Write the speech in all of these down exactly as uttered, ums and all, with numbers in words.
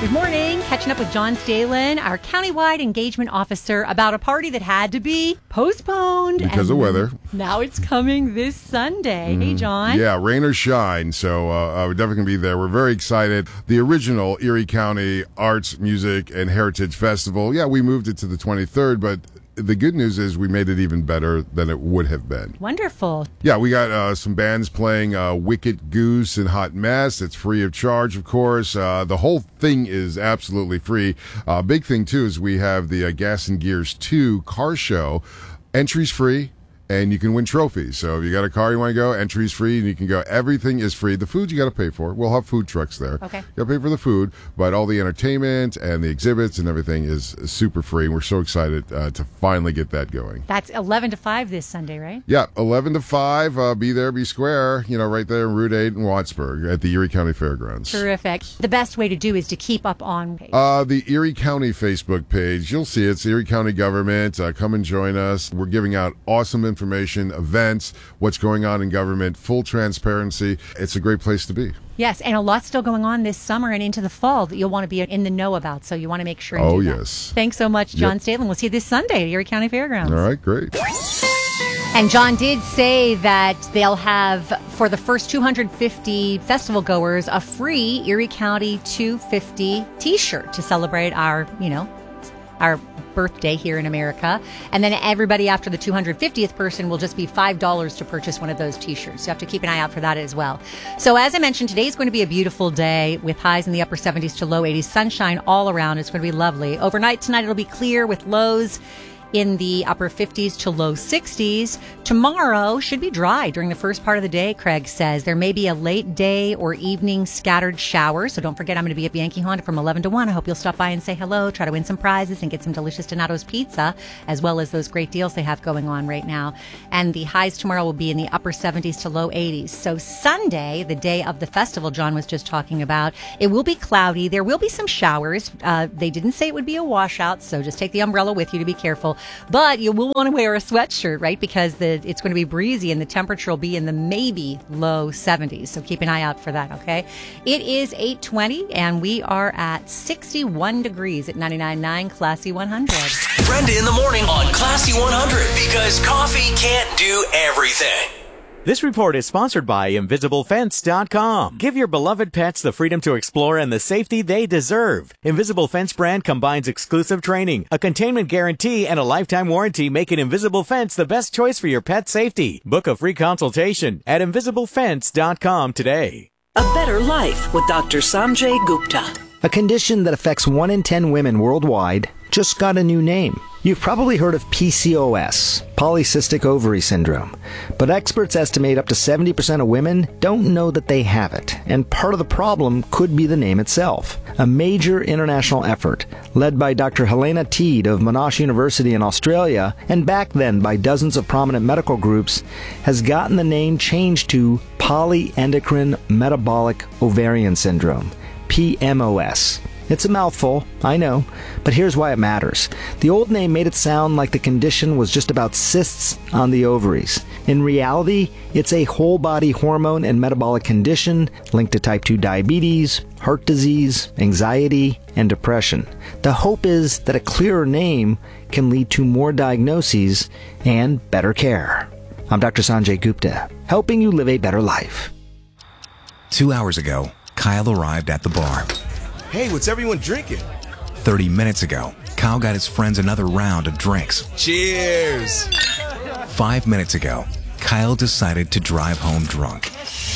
Good morning. Catching up with John Stalin, our countywide engagement officer, about a party that had to be postponed. Because of weather. Now it's coming this Sunday. Mm. Hey, John. Yeah, rain or shine. So uh, we're definitely going to be there. We're very excited. The original Erie County Arts, Music, and Heritage Festival, yeah, we moved it to the twenty-third, but the good news is we made it even better than it would have been. Wonderful. Yeah, we got uh, some bands playing uh, Wicked Goose and Hot Mess. It's free of charge, of course. Uh, the whole thing is absolutely free. Uh, big thing, too, is we have the uh, Gas and Gears two car show. Entry's free. And you can win trophies. So if you got a car you want to go, entry's free, and you can go. Everything is free. The food you got to pay for. We'll have food trucks there. Okay. You got to pay for the food, but all the entertainment and the exhibits and everything is super free. And we're so excited uh, to finally get that going. That's eleven to five this Sunday, right? Yeah, eleven to five. Uh, be there, be square. You know, right there in Route eight in Wattsburg at the Erie County Fairgrounds. Terrific. The best way to do is to keep up on page. Uh, the Erie County Facebook page. You'll see it. It's Erie County Government. Uh, come and join us. We're giving out awesome information, events, what's going on in government, full transparency. It's a great place to be. Yes, and a lot still going on this summer and into the fall that you'll want to be in the know about, so you want to make sure and oh, do that. yes. Thanks so much, John Yep. Stalin. We'll see you this Sunday at Erie County Fairgrounds. All right, great. And John did say that they'll have, for the first two hundred fifty festival goers, a free Erie County two fifty t-shirt to celebrate our, you know, our birthday here in America. And then everybody after the two hundred fiftieth person will just be five dollars to purchase one of those t-shirts. So you have to keep an eye out for that as well. So as I mentioned, today is going to be a beautiful day with highs in the upper seventies to low eighties. Sunshine all around. It's going to be lovely. Overnight tonight, it'll be clear with lows in the upper fifties to low sixties. Tomorrow should be dry during the first part of the day, Craig says. There may be a late day or evening scattered shower. So don't forget, I'm going to be at Yankee Honda from eleven to one. I hope you'll stop by and say hello, try to win some prizes, and get some delicious Donato's pizza, as well as those great deals they have going on right now. And the highs tomorrow will be in the upper seventies to low eighties. So Sunday, the day of the festival John was just talking about, it will be cloudy. There will be some showers. Uh, they didn't say it would be a washout, so just take the umbrella with you to be careful. But you will want to wear a sweatshirt, right? Because the it's going to be breezy and the temperature will be in the maybe low seventies. So keep an eye out for that, okay? It is eight twenty and we are at sixty-one degrees at ninety-nine point nine Classy one hundred. Brenda in the morning on Classy one hundred, because coffee can't do everything. This report is sponsored by Invisible Fence dot com. Give your beloved pets the freedom to explore and the safety they deserve. Invisible Fence brand combines exclusive training, a containment guarantee, and a lifetime warranty, making Invisible Fence the best choice for your pet safety. Book a free consultation at Invisible Fence dot com today. A better life with Doctor Sanjay Gupta. A condition that affects one in ten women worldwide just got a new name. You've probably heard of P C O S, polycystic ovary syndrome, but experts estimate up to seventy percent of women don't know that they have it, and part of the problem could be the name itself. A major international effort, led by Doctor Helena Teed of Monash University in Australia, and backed then by dozens of prominent medical groups, has gotten the name changed to polyendocrine metabolic ovarian syndrome, P M O S. It's a mouthful, I know, but here's why it matters. The old name made it sound like the condition was just about cysts on the ovaries. In reality, it's a whole-body hormone and metabolic condition linked to type two diabetes, heart disease, anxiety, and depression. The hope is that a clearer name can lead to more diagnoses and better care. I'm Doctor Sanjay Gupta, helping you live a better life. Two hours ago, Kyle arrived at the bar. Hey, what's everyone drinking? Thirty minutes ago, Kyle got his friends another round of drinks. Cheers! Five minutes ago, Kyle decided to drive home drunk.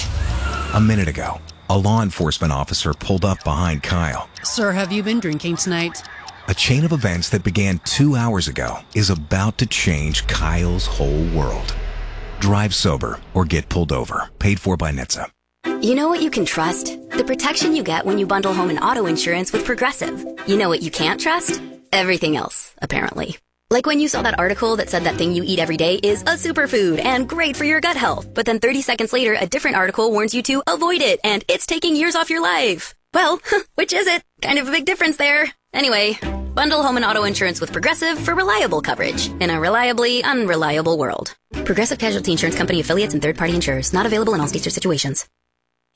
A minute ago, a law enforcement officer pulled up behind Kyle. Sir, have you been drinking tonight? A chain of events that began two hours ago is about to change Kyle's whole world. Drive sober or get pulled over. Paid for by N H T S A. You know what you can trust? The protection you get when you bundle home and auto insurance with Progressive. You know what you can't trust? Everything else, apparently. Like when you saw that article that said that thing you eat every day is a superfood and great for your gut health. But then thirty seconds later, a different article warns you to avoid it and it's taking years off your life. Well, which is it? Kind of a big difference there. Anyway, bundle home and auto insurance with Progressive for reliable coverage in a reliably unreliable world. Progressive Casualty Insurance Company affiliates and third-party insurers. Not available in all states or situations.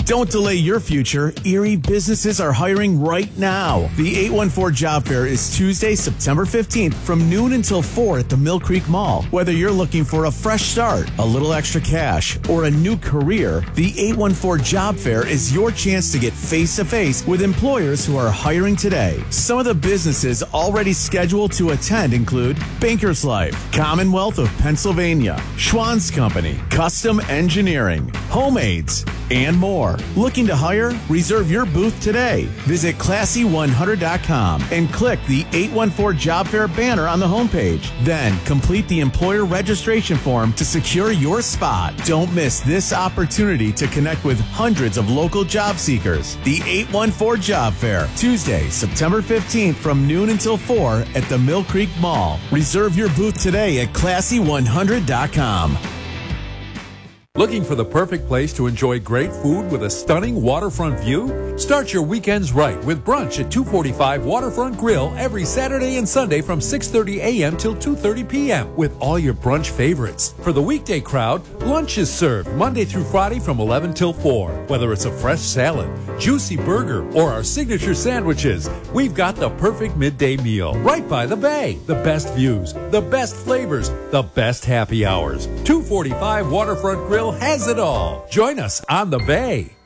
Don't delay your future. Erie businesses are hiring right now. The eight one four Job Fair is Tuesday, September fifteenth from noon until four at the Mill Creek Mall. Whether you're looking for a fresh start, a little extra cash, or a new career, the eight one four Job Fair is your chance to get face-to-face with employers who are hiring today. Some of the businesses already scheduled to attend include Bankers Life, Commonwealth of Pennsylvania, Schwann's Company, Custom Engineering, Homeaids, and more. Looking to hire? Reserve your booth today. Visit classy one hundred dot com and click the eight one four Job Fair banner on the homepage. Then complete the employer registration form to secure your spot. Don't miss this opportunity to connect with hundreds of local job seekers. The eight one four Job Fair, Tuesday, September fifteenth from noon until four at the Mill Creek Mall. Reserve your booth today at classy one hundred dot com. Looking for the perfect place to enjoy great food with a stunning waterfront view? Start your weekends right with brunch at two forty-five Waterfront Grill every Saturday and Sunday from six thirty a.m. till two thirty p.m. with all your brunch favorites. For the weekday crowd, lunch is served Monday through Friday from eleven till four. Whether it's a fresh salad, juicy burger, or our signature sandwiches, we've got the perfect midday meal right by the bay. The best views, the best flavors, the best happy hours. two forty-five Waterfront Grill has it all. Join us on the bay.